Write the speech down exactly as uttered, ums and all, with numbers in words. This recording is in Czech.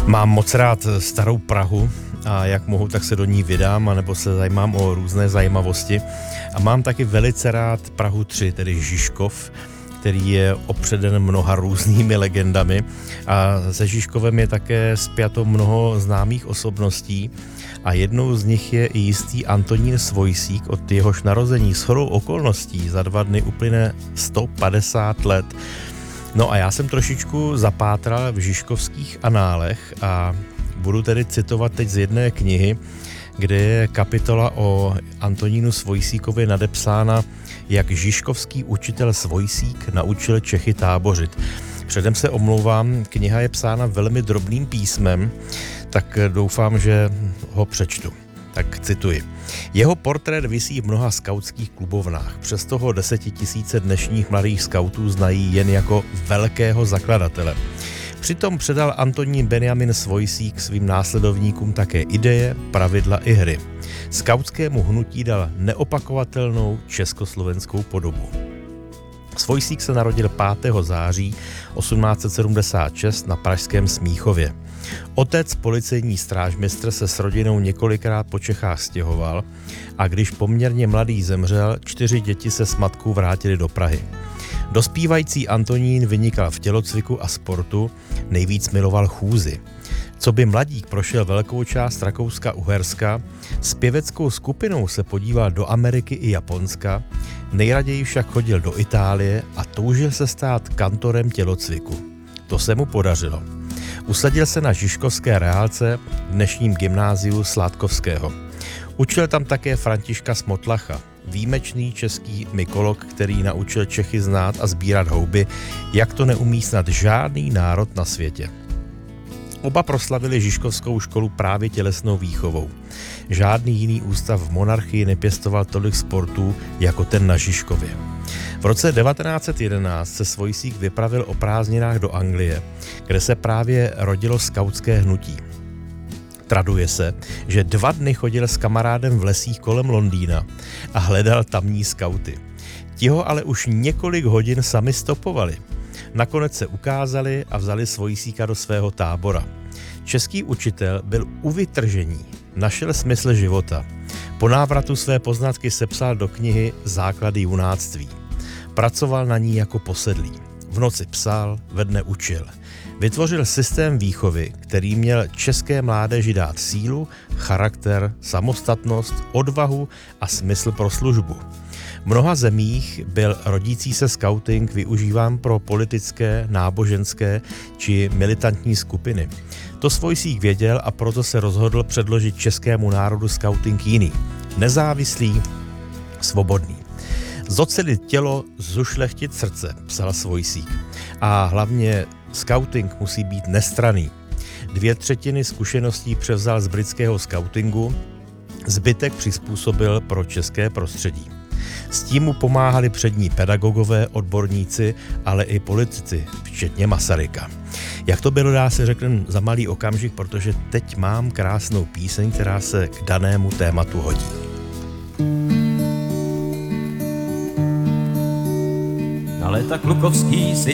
Mám moc rád starou Prahu a jak mohu, tak se do ní vydám, anebo se zajímám o různé zajímavosti. A mám taky velice rád Prahu tři, tedy Žižkov, který je opředen mnoha různými legendami. A se Žižkovem je také spjato mnoho známých osobností a jednou z nich je i jistý Antonín Svojsík, od jehož narození shodou okolností za dva dny uplyne sto padesát let. No a já jsem trošičku zapátral v žižkovských análech a budu tedy citovat teď z jedné knihy, kde je kapitola o Antonínu Svojsíkovi nadepsána, jak žižkovský učitel Svojsík naučil Čechy tábořit. Předem se omlouvám, kniha je psána velmi drobným písmem, tak doufám, že ho přečtu. Tak cituji. Jeho portrét visí v mnoha skautských klubovnách, přesto ho desetitisíce dnešních mladých skautů znají jen jako velkého zakladatele. Přitom předal Antonín Benjamin Svojsík svým následovníkům také ideje, pravidla i hry. Skautskému hnutí dal neopakovatelnou československou podobu. Svojsík se narodil pátého září osmnáct set sedmdesát šest na pražském Smíchově. Otec, policejní strážmistr, se s rodinou několikrát po Čechách stěhoval a když poměrně mladý zemřel, čtyři děti se s matkou vrátili do Prahy. Dospívající Antonín vynikal v tělocviku a sportu, nejvíc miloval chůzi. Co by mladík prošel velkou část Rakouska-Uherska, s pěveckou skupinou se podíval do Ameriky i Japonska, nejraději však chodil do Itálie a toužil se stát kantorem tělocviku. To se mu podařilo. Usadil se na žižkovské reálce v dnešním gymnáziu Sládkovského. Učil tam také Františka Smotlacha, výjimečný český mykolog, který naučil Čechy znát a sbírat houby, jak to neumí snad žádný národ na světě. Oba proslavili žižkovskou školu právě tělesnou výchovou. Žádný jiný ústav v monarchii nepěstoval tolik sportů jako ten na Žižkově. V roce devatenáct set jedenáct se Svojsík vypravil o prázdninách do Anglie, kde se právě rodilo skautské hnutí. Traduje se, že dva dny chodil s kamarádem v lesích kolem Londýna a hledal tamní skauty. Ti ho ale už několik hodin sami stopovali. Nakonec se ukázali a vzali Svojsíka do svého tábora. Český učitel byl u vytržení, našel smysl života. Po návratu své poznatky sepsal do knihy Základy junáctví. Pracoval na ní jako posedlý. V noci psal, ve dne učil. Vytvořil systém výchovy, který měl české mládeži dát sílu, charakter, samostatnost, odvahu a smysl pro službu. V mnoha zemích byl rodící se skauting využíván pro politické, náboženské či militantní skupiny. To Svojsík věděl a proto se rozhodl předložit českému národu skauting jiný, nezávislý, svobodný. Zocelit tělo, zušlechtit srdce, psal Svojsík. A hlavně skauting musí být nestranný. Dvě třetiny zkušeností převzal z britského skautingu, zbytek přizpůsobil pro české prostředí. S tím mu pomáhali přední pedagogové, odborníci, ale i politici, včetně Masaryka. Jak to bylo, dá se řeknu za malý okamžik, protože teď mám krásnou píseň, která se k danému tématu hodí. Na léta klukovský si